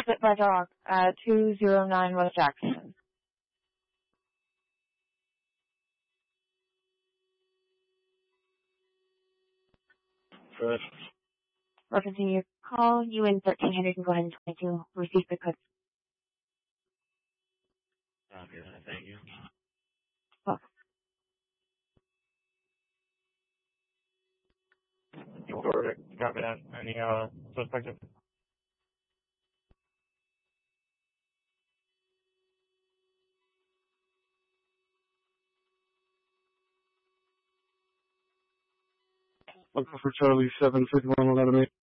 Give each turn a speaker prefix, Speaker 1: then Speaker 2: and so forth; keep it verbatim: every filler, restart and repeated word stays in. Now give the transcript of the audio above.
Speaker 1: Sit by dog, uh, two oh nine West Jackson.
Speaker 2: First.
Speaker 1: Referencing your call, U N thirteen hundred and go ahead and twenty-two. Receive the code.
Speaker 2: Okay, thank you.
Speaker 1: Oh.
Speaker 2: You ordered. Copy that. Any, uh, suspected?
Speaker 3: Looking for Charlie seven six one eleven eight.